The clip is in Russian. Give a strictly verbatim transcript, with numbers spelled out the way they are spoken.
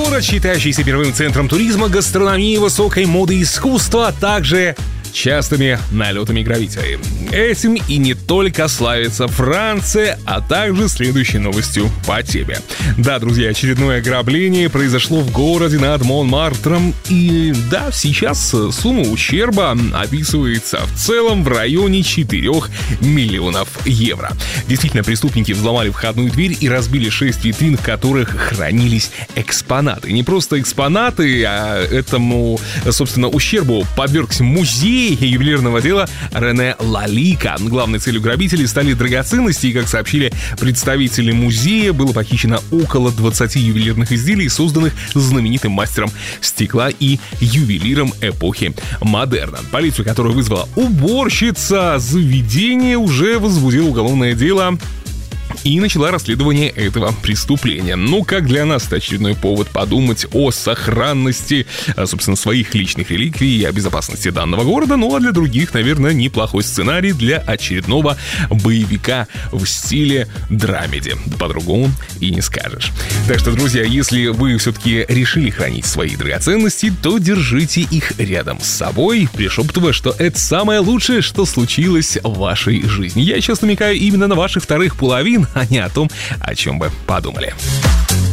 Город, считающийся мировым центром туризма, гастрономии, высокой моды и искусства, а также частыми налетами грабителей. Этим и не только славится Франция, а также следующей новостью по теме. Да, друзья, очередное ограбление произошло в городе над Монмартром. И да, сейчас сумма ущерба описывается в целом в районе четырёх миллионов евро. Действительно, преступники взломали входную дверь и разбили шесть витрин, в которых хранились экспонаты. Не просто экспонаты, а этому, собственно, ущербу подвергся музей ювелирного дела Рене Лалика. Главной целью грабителей стали драгоценности, и, как сообщили представители музея, было похищено около двадцати ювелирных изделий, созданных знаменитым мастером стекла и ювелиром эпохи модерна. Полицию, которую вызвала уборщица заведения, уже возбудила уголовное дело и начала расследование этого преступления. Ну, как для нас это очередной повод подумать о сохранности, собственно, своих личных реликвий и о безопасности данного города. Ну, а для других, наверное, неплохой сценарий для очередного боевика в стиле драмеди. По-другому и не скажешь. Так что, друзья, если вы все-таки решили хранить свои драгоценности, то держите их рядом с собой, пришептывая, что это самое лучшее, что случилось в вашей жизни. Я сейчас намекаю именно на ваших вторых половин, а не о том, о чем бы подумали.